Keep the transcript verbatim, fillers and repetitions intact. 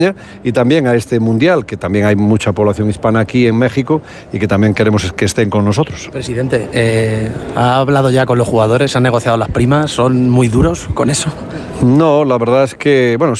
y también a este mundial, que también hay mucha población hispana aquí en México y que también queremos que estén con nosotros. Presidente, eh, ¿ha hablado ya con los jugadores? ¿Han negociado las primas? ¿Son muy duros con eso? No, la verdad es que, bueno,